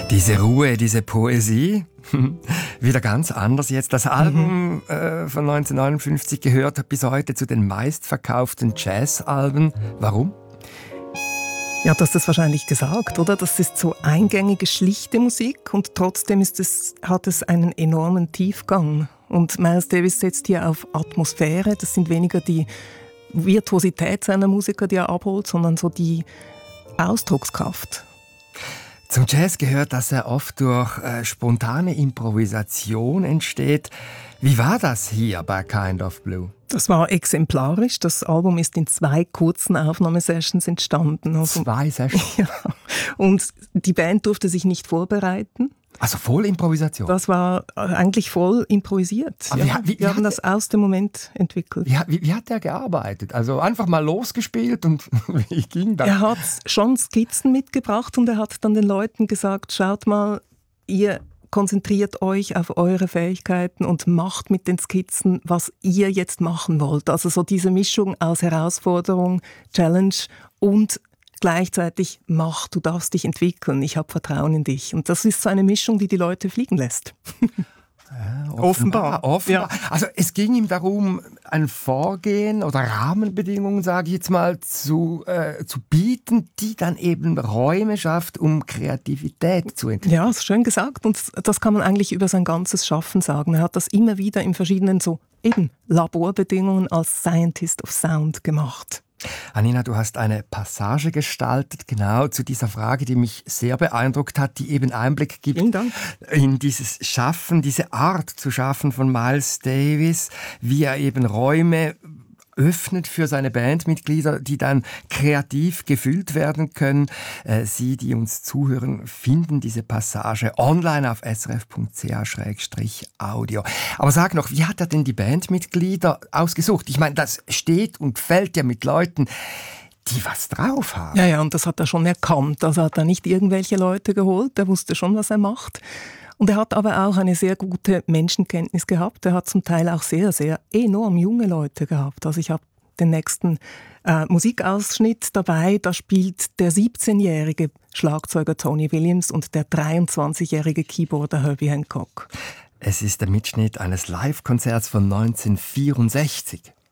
Diese Ruhe, diese Poesie, wieder ganz anders jetzt. Das Album von 1959 gehört bis heute zu den meistverkauften Jazzalben. Warum? Ja, du hast das wahrscheinlich gesagt, oder? Das ist so eingängige, schlichte Musik und trotzdem hat es einen enormen Tiefgang. Und Miles Davis setzt hier auf Atmosphäre. Das sind weniger die Virtuosität seiner Musiker, die er abholt, sondern so die Ausdruckskraft. Zum Jazz gehört, dass er oft durch spontane Improvisation entsteht. Wie war das hier bei Kind of Blue? Das war exemplarisch. Das Album ist in 2 kurzen Aufnahmesessions entstanden. Also, 2 Sessions? Ja. Und die Band durfte sich nicht vorbereiten. Also voll Improvisation? Das war eigentlich voll improvisiert. Ja. Wir haben das aus dem Moment entwickelt. Wie hat er gearbeitet? Also einfach mal losgespielt und wie ging das? Er hat schon Skizzen mitgebracht und er hat dann den Leuten gesagt, schaut mal, ihr konzentriert euch auf eure Fähigkeiten und macht mit den Skizzen, was ihr jetzt machen wollt. Also so diese Mischung aus Herausforderung, Challenge und gleichzeitig du darfst dich entwickeln, ich habe Vertrauen in dich. Und das ist so eine Mischung, die Leute fliegen lässt. Ja, offenbar. Ja. Also es ging ihm darum, ein Vorgehen oder Rahmenbedingungen, sage ich jetzt mal, zu bieten, die dann eben Räume schafft, um Kreativität zu entwickeln. Ja, ist schön gesagt. Und das kann man eigentlich über sein ganzes Schaffen sagen. Er hat das immer wieder in verschiedenen Laborbedingungen als Scientist of Sound gemacht. Anina, du hast eine Passage gestaltet, genau zu dieser Frage, die mich sehr beeindruckt hat, die eben Einblick gibt in dieses Schaffen, diese Art zu schaffen von Miles Davis, wie er eben Räume öffnet für seine Bandmitglieder, die dann kreativ gefüllt werden können. Sie, die uns zuhören, finden diese Passage online auf srf.ch/audio. Aber sag noch, wie hat er denn die Bandmitglieder ausgesucht? Ich meine, das steht und fällt ja mit Leuten, die was drauf haben. Ja, und das hat er schon erkannt. Also hat er nicht irgendwelche Leute geholt, er wusste schon, was er macht. Und er hat aber auch eine sehr gute Menschenkenntnis gehabt. Er hat zum Teil auch sehr, sehr enorm junge Leute gehabt. Also ich habe den nächsten Musikausschnitt dabei. Da spielt der 17-jährige Schlagzeuger Tony Williams und der 23-jährige Keyboarder Herbie Hancock. Es ist der Mitschnitt eines Live-Konzerts von 1964.